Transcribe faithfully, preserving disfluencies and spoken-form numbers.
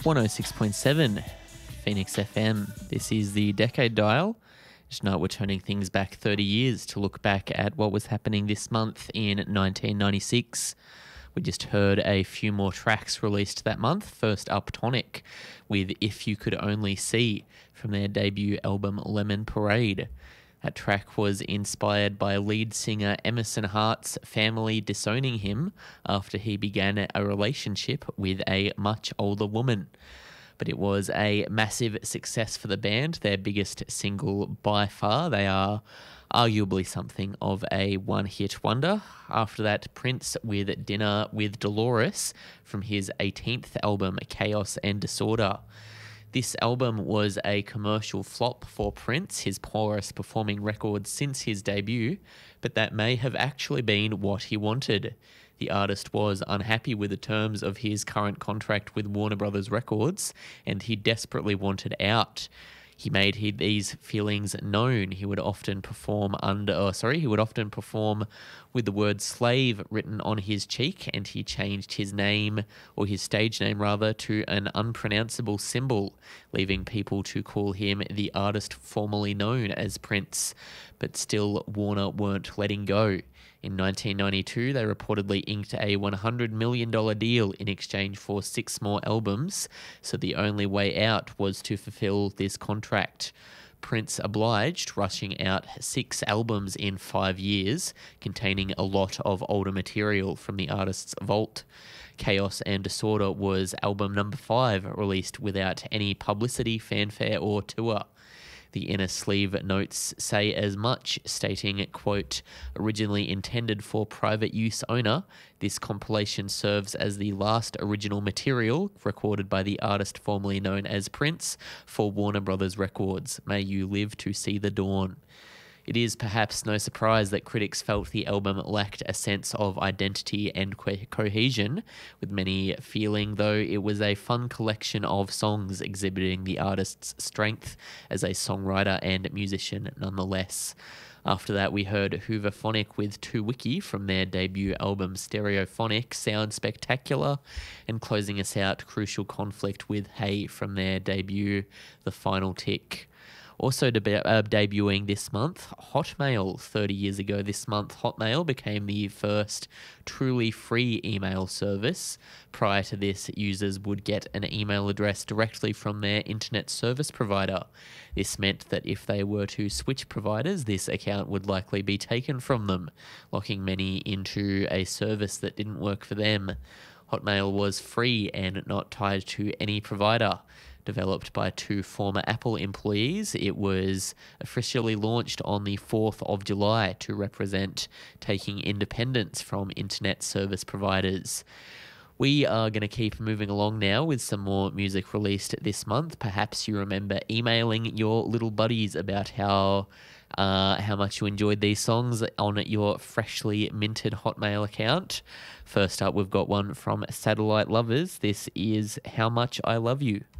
one oh six point seven Phoenix F M. This is the Decade Dial. Tonight we're turning things back thirty years to look back at what was happening this month in nineteen ninety-six. We just heard a few more tracks released that month. First up, Tonic with If You Could Only See from their debut album Lemon Parade. That track was inspired by lead singer Emerson Hart's family disowning him after he began a relationship with a much older woman. But it was a massive success for the band, their biggest single by far. They are arguably something of a one-hit wonder. After that, Prince with Dinner with Dolores from his eighteenth album, Chaos and Disorder. This album was a commercial flop for Prince, his poorest performing record since his debut, but that may have actually been what he wanted. The artist was unhappy with the terms of his current contract with Warner Brothers Records, and he desperately wanted out. He made he, these feelings known. He would often perform under, oh, sorry, he would often perform with the word slave written on his cheek, and he changed his name, or his stage name rather, to an unpronounceable symbol, leaving people to call him the artist formerly known as Prince. But still, Warner weren't letting go. In nineteen ninety-two, they reportedly inked a one hundred million dollars deal in exchange for six more albums, so the only way out was to fulfill this contract. Prince obliged, rushing out six albums in five years, containing a lot of older material from the artist's vault. Chaos and Disorder was album number five, released without any publicity, fanfare, or tour. The inner sleeve notes say as much, stating, quote, originally intended for private use owner, this compilation serves as the last original material recorded by the artist formerly known as Prince for Warner Brothers Records. May you live to see the dawn. It is perhaps no surprise that critics felt the album lacked a sense of identity and co- cohesion, with many feeling, though, it was a fun collection of songs exhibiting the artist's strength as a songwriter and musician nonetheless. After that, we heard Hooverphonic with Two Wiki from their debut album Stereophonic, Sound Spectacular, and closing us out, Crucial Conflict with Hey from their debut The Final Tick. Also deb- uh, debuting this month, Hotmail. thirty years ago this month, Hotmail became the first truly free email service. Prior to this, users would get an email address directly from their internet service provider. This meant that if they were to switch providers, this account would likely be taken from them, locking many into a service that didn't work for them. Hotmail was free and not tied to any provider. Developed by two former Apple employees, it was officially launched on the fourth of July to represent taking independence from internet service providers. We are going to keep moving along now with some more music released this month. Perhaps you remember emailing your little buddies about how uh, how much you enjoyed these songs on your freshly minted Hotmail account. First up, we've got one from Satellite Lovers. This is How Much I Love You.